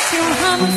te honramos,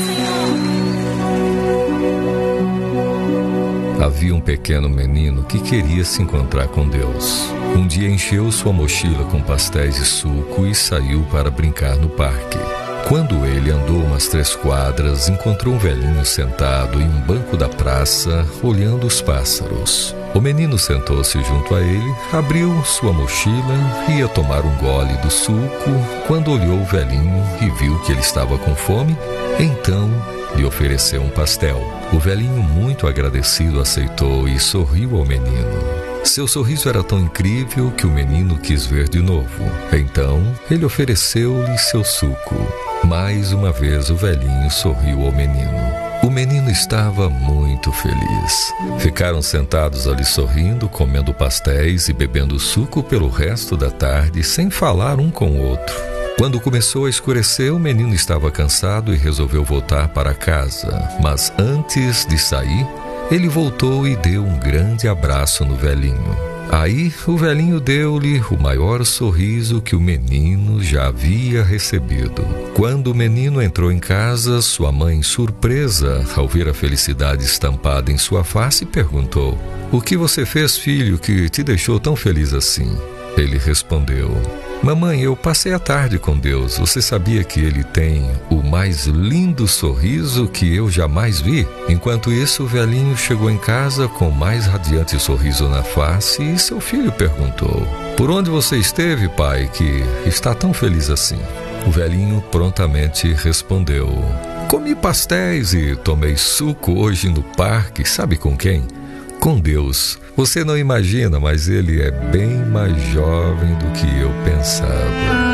Senhor. Havia um pequeno menino que queria se encontrar com Deus. Um dia encheu sua mochila com pastéis e suco e saiu para brincar no parque. Quando ele andou umas 3 quadras, encontrou um velhinho sentado em um banco da praça, olhando os pássaros. O menino sentou-se junto a ele, abriu sua mochila e ia tomar um gole do suco, quando olhou o velhinho e viu que ele estava com fome, então lhe ofereceu um pastel. O velhinho, muito agradecido, aceitou e sorriu ao menino. Seu sorriso era tão incrível que o menino quis ver de novo. Então, ele ofereceu-lhe seu suco. Mais uma vez o velhinho sorriu ao menino. O menino estava muito feliz. Ficaram sentados ali sorrindo, comendo pastéis e bebendo suco pelo resto da tarde, sem falar um com o outro. Quando começou a escurecer, o menino estava cansado e resolveu voltar para casa. Mas antes de sair, ele voltou e deu um grande abraço no velhinho. Aí o velhinho deu-lhe o maior sorriso que o menino já havia recebido. Quando o menino entrou em casa, sua mãe, surpresa ao ver a felicidade estampada em sua face, perguntou: "O que você fez, filho, que te deixou tão feliz assim?" Ele respondeu: "Mamãe, eu passei a tarde com Deus. Você sabia que Ele tem o mais lindo sorriso que eu jamais vi?" Enquanto isso, o velhinho chegou em casa com o mais radiante sorriso na face e seu filho perguntou: "Por onde você esteve, pai, que está tão feliz assim?" O velhinho prontamente respondeu: "Comi pastéis e tomei suco hoje no parque. Sabe com quem? Com Deus. Você não imagina, mas Ele é bem mais jovem do que eu pensava."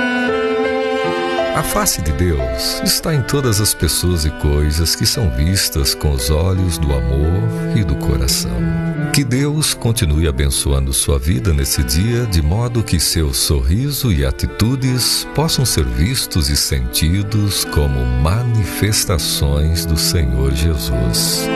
A face de Deus está em todas as pessoas e coisas que são vistas com os olhos do amor e do coração. Que Deus continue abençoando sua vida nesse dia, de modo que seu sorriso e atitudes possam ser vistos e sentidos como manifestações do Senhor Jesus.